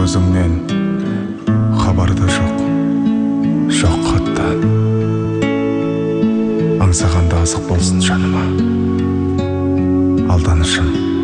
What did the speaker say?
өзіңнен хабарда жоқ хаттан. Аңсағанда азық болсын жаныма алданышым.